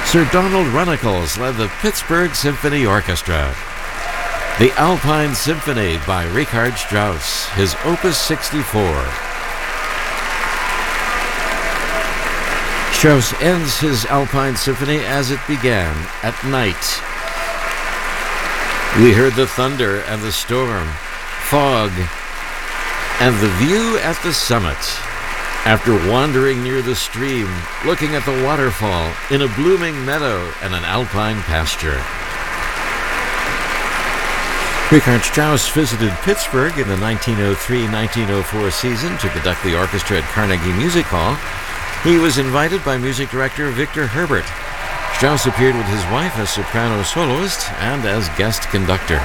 Sir Donald Runnicles led the Pittsburgh Symphony Orchestra. The Alpine Symphony by Richard Strauss, his Opus 64. Strauss ends his Alpine Symphony as it began, at night. We heard the thunder and the storm, fog, and the view at the summit. After wandering near the stream, looking at the waterfall, in a blooming meadow and an alpine pasture. Richard Strauss visited Pittsburgh in the 1903-1904 season to conduct the orchestra at Carnegie Music Hall. He was invited by music director Victor Herbert. Strauss appeared with his wife as soprano soloist and as guest conductor.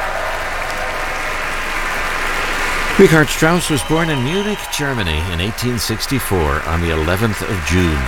Richard Strauss was born in Munich, Germany in 1864 on the 11th of June.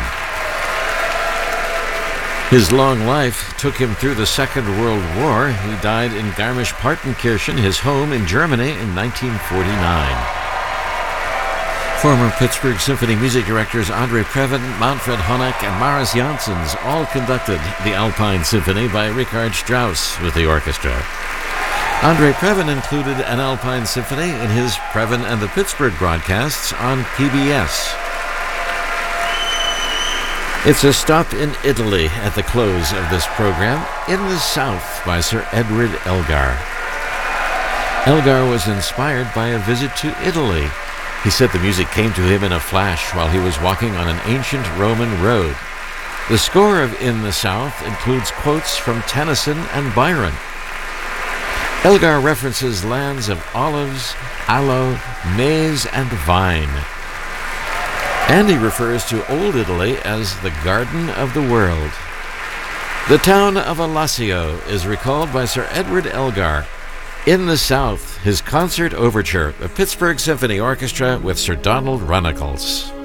His long life took him through the Second World War. He died in Garmisch-Partenkirchen, his home in Germany, in 1949. Former Pittsburgh Symphony music directors Andre Previn, Manfred Honeck, and Maris Janssens all conducted the Alpine Symphony by Richard Strauss with the orchestra. Andre Previn included an Alpine Symphony in his Previn and the Pittsburgh broadcasts on PBS. It's a stop in Italy at the close of this program, In the South by Sir Edward Elgar. Elgar was inspired by a visit to Italy. He said the music came to him in a flash while he was walking on an ancient Roman road. The score of In the South includes quotes from Tennyson and Byron. Elgar references lands of olives, aloe, maize, and vine. And he refers to Old Italy as the Garden of the World. The town of Alassio is recalled by Sir Edward Elgar. In the South, his concert overture, the Pittsburgh Symphony Orchestra with Sir Donald Runnicles.